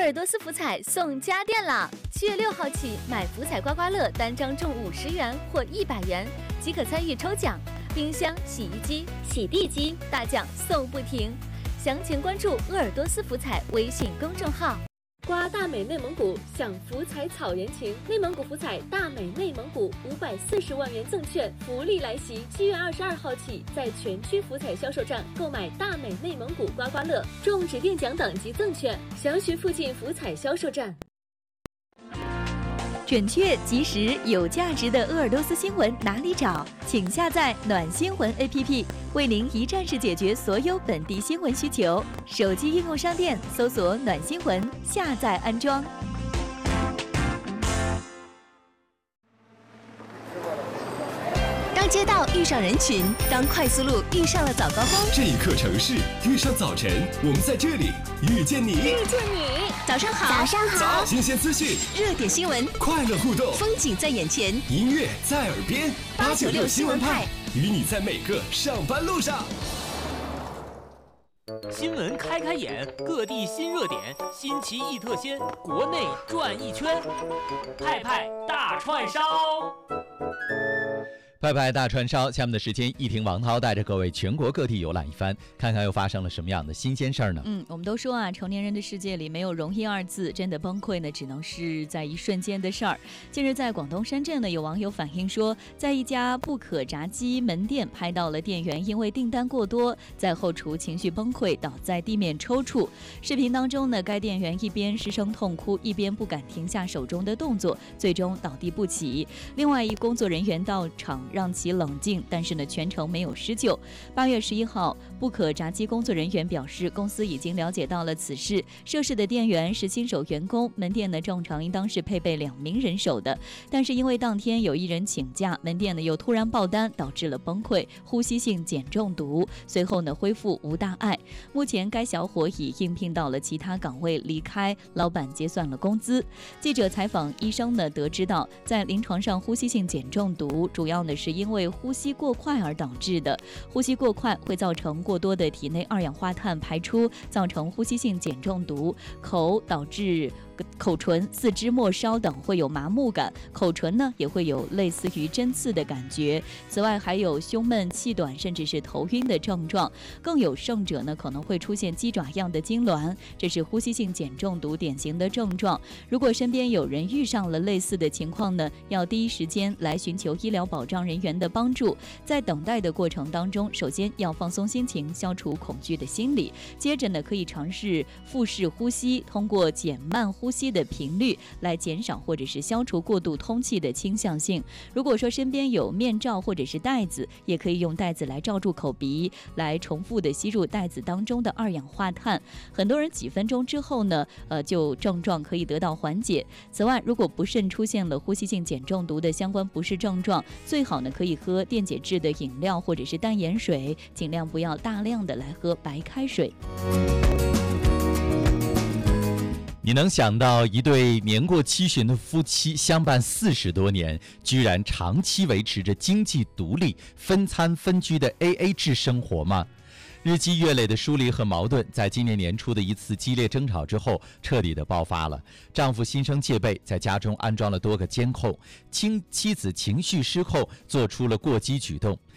尔多斯福彩送家电啦！7月6号起，买福彩刮刮乐单张中50元或100元，即可参与抽奖。冰箱、洗衣机、洗地机大奖送不停。详情关注鄂尔多斯福彩微信公众号。 刮大美内蒙古，享福彩草人情。内蒙古福彩大美内蒙古540万元赠券福利来袭！7月22号起，在全区福彩销售站购买大美内蒙古刮刮乐，中指定奖等及赠券。详询附近福彩销售站。 准确、及时、有价值的鄂尔多斯新闻哪里找？请下载暖新闻 APP， 为您一站式解决所有本地新闻需求。手机应用商店搜索暖新闻，下载安装。当街道遇上人群，当快速路遇上了早高峰， 这一刻城市遇上早晨，我们在这里遇见你。 早上好，早上好， 新鲜资讯， 热点新闻， 快乐互动， 风景在眼前， 音乐在耳边。 896新闻派， 与你在每个上班路上。 新闻开眼，各地新热点，新奇异特鲜，国内转一圈，派派大串烧。 派派大串烧，下面的时间，一婷王涛带着各位全国各地游览一番，看看又发生了什么样的新鲜事儿呢？ 我们都说啊，成年人的世界里没有容易二字，真的崩溃呢，只能是在一瞬间的事儿。近日在广东深圳呢，有网友反映说，在一家不可炸鸡门店拍到了店员因为订单过多，在后厨情绪崩溃，倒在地面抽搐。视频当中呢，该店员一边失声痛哭，一边不敢停下手中的动作，最终倒地不起。另外一工作人员到场让其冷静，但是呢，全程没有施救。8月11号，不可炸鸡工作人员表示，公司已经了解到了此事，涉事的店员是新手员工，门店呢正常应当是配备2名人手的，但是因为当天有一人请假，门店呢又突然爆单，导致了崩溃，呼吸性碱中毒，随后呢恢复无大碍。目前该小伙已应聘到了其他岗位离开，老板结算了工资。记者采访医生呢，得知到在临床上呼吸性碱中毒主要呢是因为呼吸过快而导致的，呼吸过快会造成过多的体内二氧化碳排出，造成呼吸性碱中毒。口导致口唇、四肢末梢等会有麻木感，口唇呢也会有类似于针刺的感觉。此外还有胸闷、气短，甚至是头晕的症状。更有甚者呢，可能会出现鸡爪样的痉挛，这是呼吸性碱中毒典型的症状。如果身边有人遇上了类似的情况呢，要第一时间来寻求医疗保障人员的帮助。在等待的过程当中，首先要放松心情，消除恐惧的心理。接着呢，可以尝试腹式呼吸，通过减慢呼吸的频率来减少或者是消除过度通气的倾向性。如果说身边有面罩或者是袋子，也可以用袋子来罩住口鼻，来重复的吸入袋子当中的二氧化碳。很多人几分钟之后呢，就症状可以得到缓解。此外，如果不慎出现了呼吸性碱中毒的相关不适症状，最好呢可以喝电解质的饮料或者是淡盐水，尽量不要大量的来喝白开水。 你能想到一对年过70的夫妻相伴40多年，居然长期维持着经济独立、分餐分居的 AA 制生活吗？日积月累的疏离和矛盾，在今年年初的一次激烈争吵之后，彻底的爆发了。丈夫心生戒备，在家中安装了多个监控，妻子情绪失控，做出了过激举动。